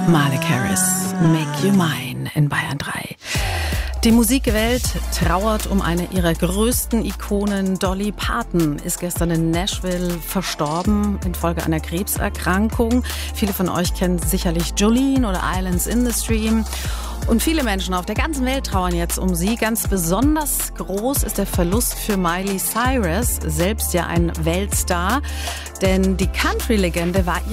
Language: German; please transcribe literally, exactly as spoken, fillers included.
Malik Harris, Make You Mine in Bayern drei. Die Musikwelt trauert um eine ihrer größten Ikonen. Dolly Parton ist gestern in Nashville verstorben infolge einer Krebserkrankung. Viele von euch kennen sicherlich Jolene oder Islands in the Stream. Und viele Menschen auf der ganzen Welt trauern jetzt um sie. Ganz besonders groß ist der Verlust für Miley Cyrus, selbst ja ein Weltstar. Denn die Country-Legende war